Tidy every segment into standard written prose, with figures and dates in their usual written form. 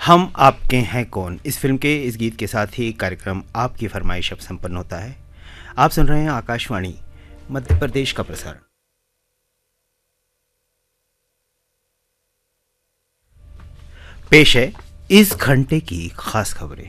हम आपके हैं कौन, इस फिल्म के इस गीत के साथ ही कार्यक्रम आपकी फरमाइश अब संपन्न होता है। आप सुन रहे हैं आकाशवाणी मध्य प्रदेश का प्रसारण। पेश है इस घंटे की खास खबरें।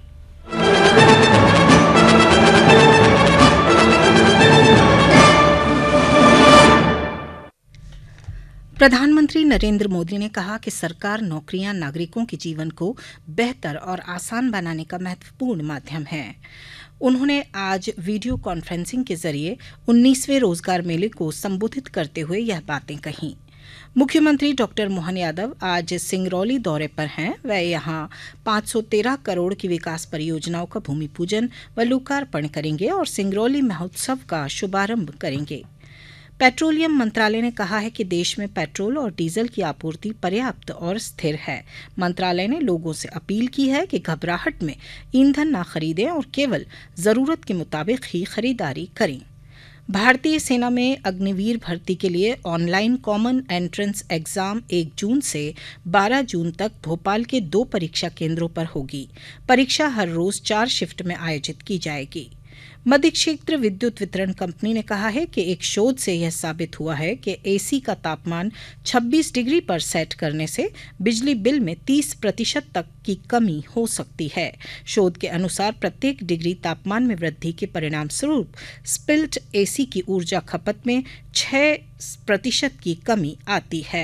प्रधानमंत्री नरेंद्र मोदी ने कहा कि सरकार नौकरियां नागरिकों के जीवन को बेहतर और आसान बनाने का महत्वपूर्ण माध्यम है। उन्होंने आज वीडियो कॉन्फ्रेंसिंग के जरिए 19वें रोजगार मेले को संबोधित करते हुए यह बातें कहीं। मुख्यमंत्री डॉक्टर मोहन यादव आज सिंगरौली दौरे पर हैं। वह यहां 513 करोड़ की विकास परियोजनाओं का भूमि पूजन व लोकार्पण करेंगे और सिंगरौली महोत्सव का शुभारंभ करेंगे। पेट्रोलियम मंत्रालय ने कहा है कि देश में पेट्रोल और डीजल की आपूर्ति पर्याप्त और स्थिर है। मंत्रालय ने लोगों से अपील की है कि घबराहट में ईंधन न खरीदें और केवल जरूरत के मुताबिक ही खरीदारी करें। भारतीय सेना में अग्निवीर भर्ती के लिए ऑनलाइन कॉमन एंट्रेंस एग्जाम 1 जून से 12 जून तक भोपाल के 2 परीक्षा केंद्रों पर होगी। परीक्षा हर रोज 4 शिफ्ट में आयोजित की जाएगी। मध्य क्षेत्र विद्युत वितरण कंपनी ने कहा है कि एक शोध से यह साबित हुआ है कि एसी का तापमान 26 डिग्री पर सेट करने से बिजली बिल में 30% तक की कमी हो सकती है। शोध के अनुसार प्रत्येक डिग्री तापमान में वृद्धि के परिणाम स्वरूप स्पिल्ट एसी की ऊर्जा खपत में 6% की कमी आती है।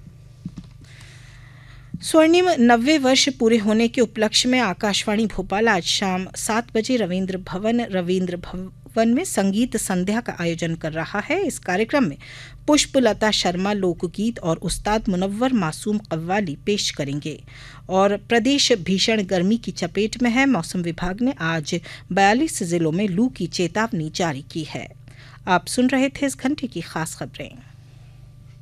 स्वर्णिम 90 वर्ष पूरे होने के उपलक्ष्य में आकाशवाणी भोपाल आज शाम 7 बजे रविंद्र भवन में संगीत संध्या का आयोजन कर रहा है। इस कार्यक्रम में पुष्पलता शर्मा लोकगीत और उस्ताद मुनव्वर मासूम कव्वाली पेश करेंगे। और प्रदेश भीषण गर्मी की चपेट में है। मौसम विभाग ने आज 42 जिलों में लू की चेतावनी जारी की है। आप सुन रहे थे इस घंटे की खास खबरें।